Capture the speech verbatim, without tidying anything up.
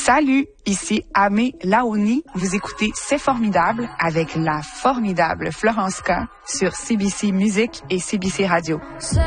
Salut, ici Amé Laoni. Vous écoutez C'est formidable avec la formidable Florence K sur C B C Musique et C B C Radio.